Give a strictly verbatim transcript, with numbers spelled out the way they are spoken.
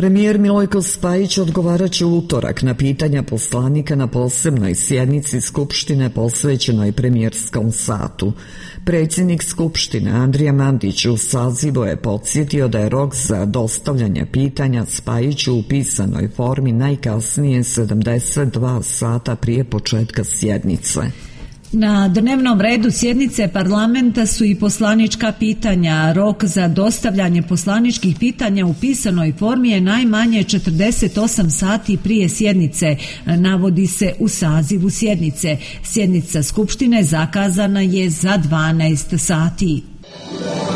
Premijer Milojko Spajić odgovarat će u utorak na pitanja poslanika na posebnoj sjednici Skupštine posvećenoj premijerskom satu. Predsjednik Skupštine Andrija Mandić u sazivu je podsjetio da je rok za dostavljanje pitanja Spajiću u pisanoj formi najkasnije sedamdeset dva sata prije početka sjednice. Na dnevnom redu sjednice parlamenta su i poslanička pitanja. Rok za dostavljanje poslaničkih pitanja u pisanoj formi je najmanje četrdeset osam sati prije sjednice, navodi se u sazivu sjednice. Sjednica Skupštine zakazana je za dvanaest sati.